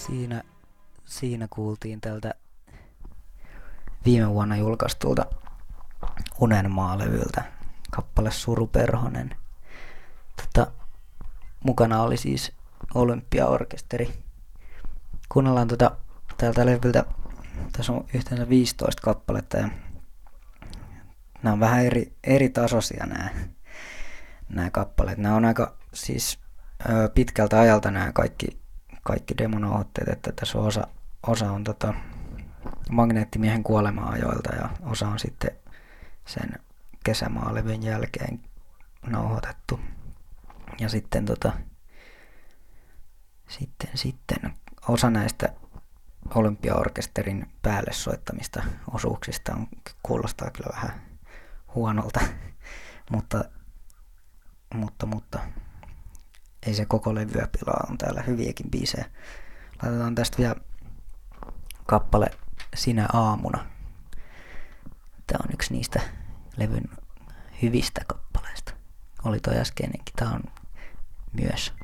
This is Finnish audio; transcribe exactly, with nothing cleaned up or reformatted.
Siinä, siinä kuultiin tältä viime vuonna julkaistulta Unenmaa-levyltä kappale Suruperhonen. Tota, mukana oli siis Olympiaorkesteri. Kuunnellaan tota, tältä levyltä, tässä on yhteensä viisitoista kappaletta ja nämä on vähän eri, eri tasoisia nämä, nämä kappaleet. Nämä on aika siis ö, pitkältä ajalta nämä kaikki, kaikki demonauhoitteet, että tässä on osa, osa on tota, Magneettimiehen kuolema-ajoilta ja osa on sitten sen Kesämaa-levyn jälkeen nauhoitettu. Ja sitten, tota, sitten, sitten osa näistä Olympiaorkesterin päälle soittamista osuuksista on, kuulostaa kyllä vähän huonolta, mutta, mutta, mutta ei se koko levyä pilaa, on täällä hyviäkin biisejä. Laitetaan tästä vielä kappale Sinä aamuna. Tää on yksi niistä levyn hyvistä kappaleista. Oli toi äskeinenkin, tää on myös.